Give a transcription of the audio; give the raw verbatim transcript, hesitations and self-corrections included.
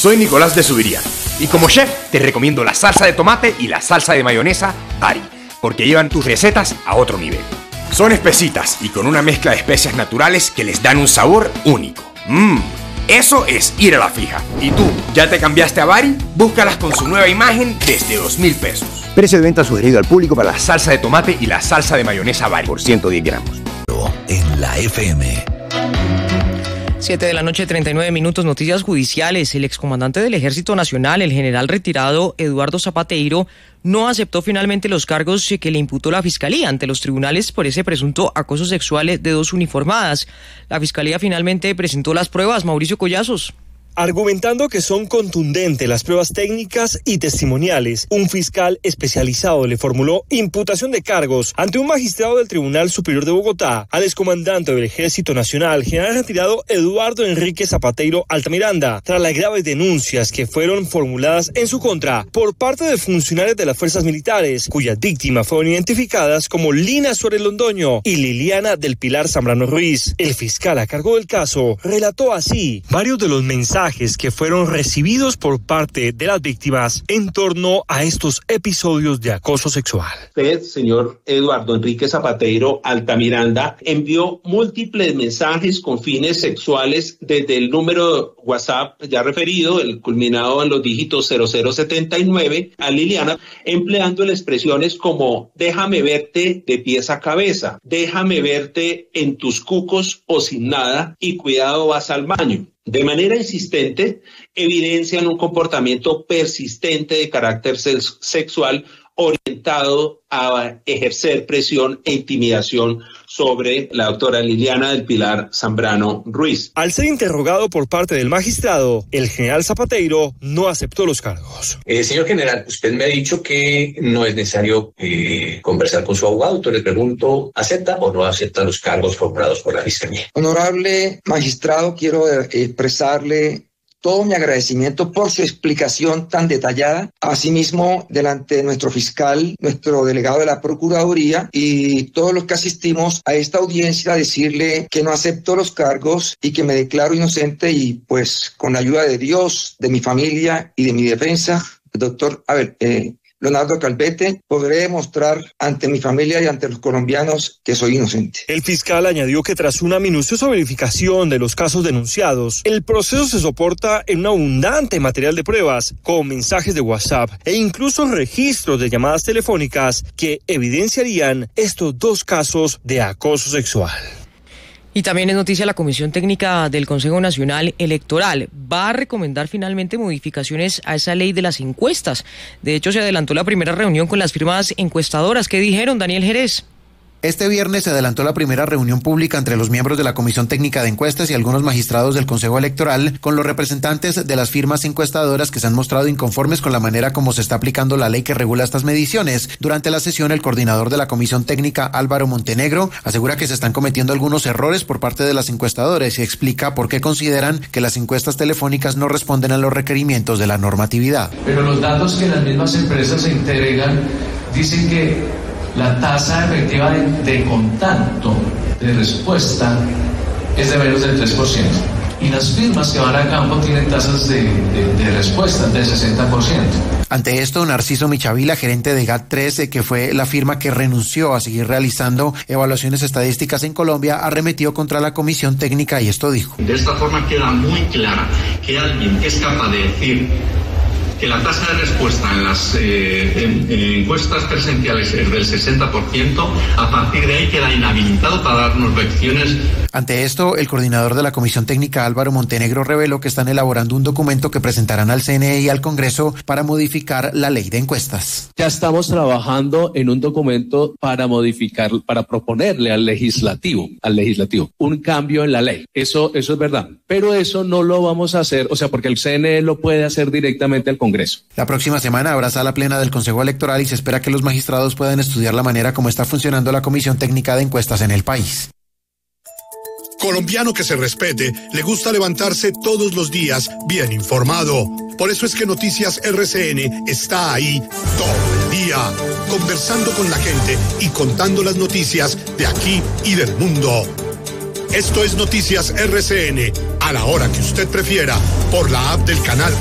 Soy Nicolás de Subiría y como chef te recomiendo la salsa de tomate y la salsa de mayonesa Bari, porque llevan tus recetas a otro nivel. Son espesitas y con una mezcla de especias naturales que les dan un sabor único. Mmm, eso es ir a la fija. ¿Y tú, ya te cambiaste a Bari? Búscalas con su nueva imagen desde dos mil pesos. Precio de venta sugerido al público para la salsa de tomate y la salsa de mayonesa Bari por ciento diez gramos. En la F M. siete de la noche, treinta y nueve minutos, noticias judiciales. El excomandante del Ejército Nacional, el general retirado Eduardo Zapateiro, no aceptó finalmente los cargos que le imputó la Fiscalía ante los tribunales por ese presunto acoso sexual de dos uniformadas. La Fiscalía finalmente presentó las pruebas. Mauricio Collazos. Argumentando que son contundentes las pruebas técnicas y testimoniales, un fiscal especializado le formuló imputación de cargos ante un magistrado del Tribunal Superior de Bogotá al excomandante del Ejército Nacional, general retirado Eduardo Enrique Zapateiro Altamiranda, tras las graves denuncias que fueron formuladas en su contra por parte de funcionarios de las fuerzas militares, cuyas víctimas fueron identificadas como Lina Suárez Londoño y Liliana del Pilar Zambrano Ruiz. El fiscal a cargo del caso relató así varios de los mensajes que fueron recibidos por parte de las víctimas en torno a estos episodios de acoso sexual. Usted, señor Eduardo Enrique Zapateiro Altamiranda, envió múltiples mensajes con fines sexuales desde el número WhatsApp ya referido, el culminado en los dígitos cero cero setenta y nueve, a Liliana, empleando expresiones como déjame verte de pies a cabeza, déjame verte en tus cucos o sin nada y cuidado vas al baño. De manera insistente, evidencian un comportamiento persistente de carácter sexual orientado a ejercer presión e intimidación sobre la doctora Liliana del Pilar Zambrano Ruiz. Al ser interrogado por parte del magistrado, el general Zapateiro no aceptó los cargos. Eh, señor general, usted me ha dicho que no es necesario eh, conversar con su abogado. Entonces le pregunto, ¿acepta o no acepta los cargos formulados por la Fiscalía? Honorable magistrado, quiero expresarle todo mi agradecimiento por su explicación tan detallada. Asimismo, delante de nuestro fiscal, nuestro delegado de la Procuraduría y todos los que asistimos a esta audiencia, decirle que no acepto los cargos y que me declaro inocente y pues con la ayuda de Dios, de mi familia y de mi defensa, el doctor, a ver, eh, Leonardo Calvete, podré demostrar ante mi familia y ante los colombianos que soy inocente. El fiscal añadió que tras una minuciosa verificación de los casos denunciados, el proceso se soporta en un abundante material de pruebas, con mensajes de WhatsApp e incluso registros de llamadas telefónicas que evidenciarían estos dos casos de acoso sexual. Y también es noticia la Comisión Técnica del Consejo Nacional Electoral. Va a recomendar finalmente modificaciones a esa ley de las encuestas. De hecho, se adelantó la primera reunión con las firmas encuestadoras. ¿Qué dijeron, Daniel Jerez? Este viernes se adelantó la primera reunión pública entre los miembros de la Comisión Técnica de Encuestas y algunos magistrados del Consejo Electoral con los representantes de las firmas encuestadoras que se han mostrado inconformes con la manera como se está aplicando la ley que regula estas mediciones. Durante la sesión, el coordinador de la Comisión Técnica, Álvaro Montenegro, asegura que se están cometiendo algunos errores por parte de las encuestadoras y explica por qué consideran que las encuestas telefónicas no responden a los requerimientos de la normatividad. Pero los datos que las mismas empresas se entregan dicen que la tasa efectiva de, de contacto de respuesta es de menos del tres por ciento. Y las firmas que van a campo tienen tasas de, de, de respuesta del sesenta por ciento. Ante esto, Narciso Michavila, gerente de G A T trece, que fue la firma que renunció a seguir realizando evaluaciones estadísticas en Colombia, arremetió contra la Comisión Técnica y esto dijo. De esta forma queda muy clara que alguien que es capaz de decir que la tasa de respuesta en las eh, en, en encuestas presenciales es del sesenta por ciento, a partir de ahí queda inhabilitado para darnos lecciones. Ante esto, el coordinador de la Comisión Técnica, Álvaro Montenegro, reveló que están elaborando un documento que presentarán al C N E y al Congreso para modificar la ley de encuestas. Ya estamos trabajando en un documento para modificar, para proponerle al legislativo, al legislativo, un cambio en la ley. Eso, eso es verdad. Pero eso no lo vamos a hacer, o sea, porque el C N E lo puede hacer directamente al Congreso. La próxima semana habrá sala plena del Consejo Electoral y se espera que los magistrados puedan estudiar la manera como está funcionando la Comisión Técnica de Encuestas en el país. Colombiano que se respete, le gusta levantarse todos los días bien informado. Por eso es que Noticias R C N está ahí todo el día, conversando con la gente y contando las noticias de aquí y del mundo. Esto es Noticias R C N, a la hora que usted prefiera, por la app del canal